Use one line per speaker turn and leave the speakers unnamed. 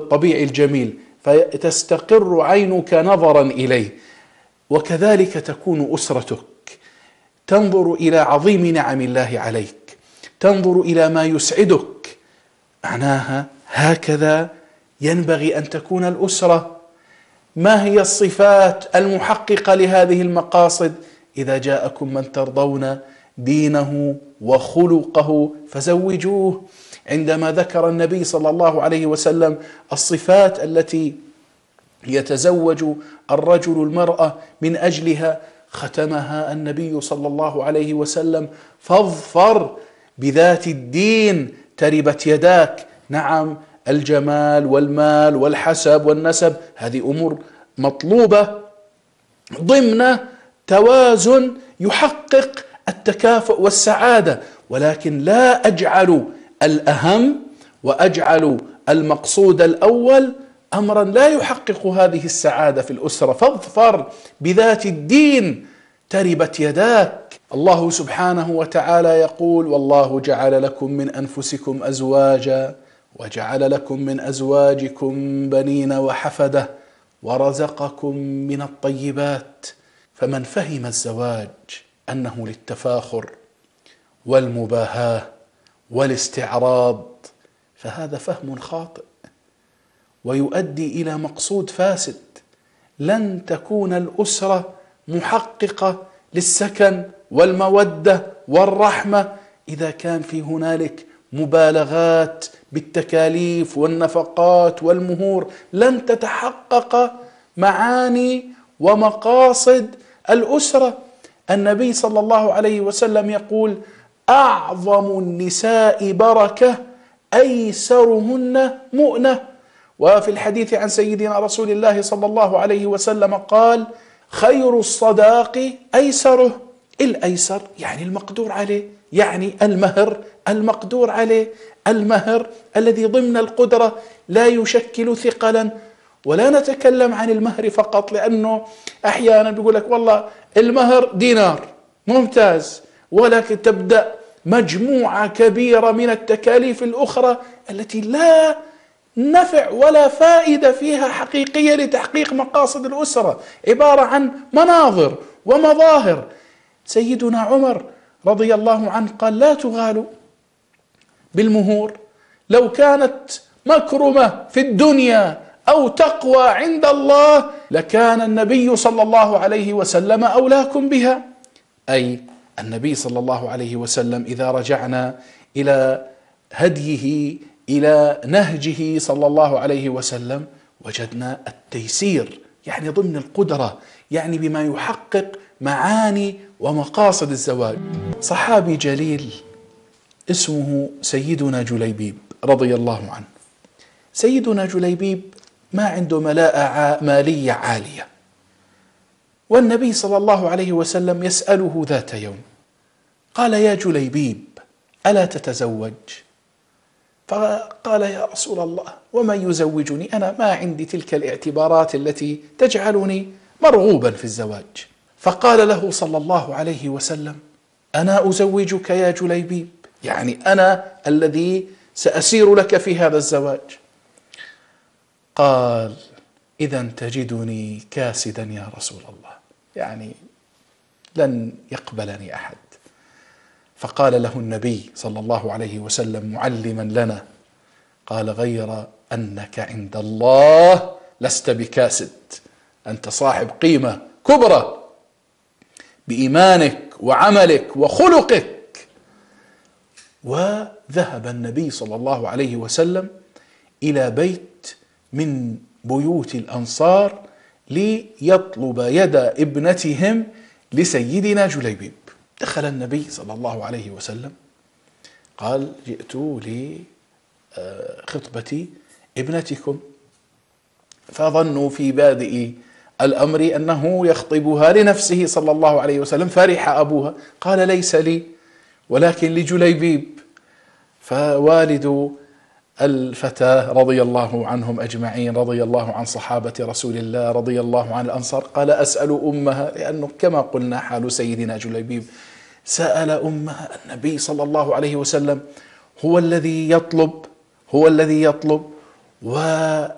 الطبيعي الجميل فتستقر عينك نظرا إليه. وكذلك تكون أسرتك، تنظر إلى عظيم نعم الله عليك، تنظر إلى ما يسعدك. معناها هكذا ينبغي أن تكون الأسرة. ما هي الصفات المحققة لهذه المقاصد؟ إذا جاءكم من ترضون دينه وخلقه فزوجوه. عندما ذكر النبي صلى الله عليه وسلم الصفات التي يتزوج الرجل المرأة من أجلها، ختمها النبي صلى الله عليه وسلم: فاظفر بذات الدين تربت يداك. نعم، الجمال والمال والحسب والنسب هذه أمور مطلوبة ضمن توازن يحقق التكافؤ والسعادة، ولكن لا أجعل الأهم وأجعل المقصود الأول أمرا لا يحقق هذه السعادة في الأسرة. فاظفر بذات الدين تربت يداك. الله سبحانه وتعالى يقول: والله جعل لكم من أنفسكم أزواجا وجعل لكم من أزواجكم بنين وحفدة ورزقكم من الطيبات. فمن فهم الزواج أنه للتفاخر والمباهاة والاستعراض فهذا فهم خاطئ ويؤدي إلى مقصود فاسد. لن تكون الأسرة محققة للسكن والمودة والرحمة إذا كان في هنالك مبالغات بالتكاليف والنفقات والمهور. لن تتحقق معاني ومقاصد الأسرة. النبي صلى الله عليه وسلم يقول: أعظم النساء بركة أيسرهن مؤنة. وفي الحديث عن سيدنا رسول الله صلى الله عليه وسلم قال: خير الصداق أيسره. الأيسر يعني المقدور عليه، يعني المهر المقدور عليه، المهر الذي ضمن القدرة لا يشكل ثقلا. ولا نتكلم عن المهر فقط، لأنه أحيانا بيقول لك والله المهر دينار، ممتاز، ولكن تبدأ مجموعة كبيرة من التكاليف الأخرى التي لا نفع ولا فائدة فيها حقيقية لتحقيق مقاصد الأسرة، عبارة عن مناظر ومظاهر. سيدنا عمر رضي الله عنه قال: لا تغالوا بالمهور، لو كانت مكرمة في الدنيا أو تقوى عند الله لكان النبي صلى الله عليه وسلم أولاكم بها. أي النبي صلى الله عليه وسلم إذا رجعنا إلى هديه إلى نهجه صلى الله عليه وسلم وجدنا التيسير، يعني ضمن القدرة، يعني بما يحقق معاني ومقاصد الزواج. صحابي جليل اسمه سيدنا جليبيب رضي الله عنه. سيدنا جليبيب ما عنده ملاءة مالية عالية، والنبي صلى الله عليه وسلم يسأله ذات يوم قال: يا جليبيب ألا تتزوج؟ فقال: يا رسول الله ومن يزوجني؟ أنا ما عندي تلك الاعتبارات التي تجعلني مرغوبا في الزواج. فقال له صلى الله عليه وسلم: أنا أزوجك يا جليبيب، يعني أنا الذي سأسير لك في هذا الزواج. قال: إذا تجدني كاسدا يا رسول الله، يعني لن يقبلني أحد. فقال له النبي صلى الله عليه وسلم معلما لنا، قال: غير أنك عند الله لست بكاسد، أنت صاحب قيمة كبرى بإيمانك وعملك وخلقك. وذهب النبي صلى الله عليه وسلم إلى بيت من بيوت الأنصار ليطلب يد ابنتهم لسيدنا جليبيب. دخل النبي صلى الله عليه وسلم قال: جئت لخطبة ابنتكم. فظنوا في بادئ الأمر أنه يخطبها لنفسه صلى الله عليه وسلم، فرح أبوها قال: ليس لي ولكن لجليبيب. فوالد الفتاة رضي الله عنهم أجمعين، رضي الله عن صحابة رسول الله، رضي الله عن الأنصار، قال: أسأل أمها، لأنه كما قلنا حال سيدنا جليبيب سأل أمها. النبي صلى الله عليه وسلم هو الذي يطلب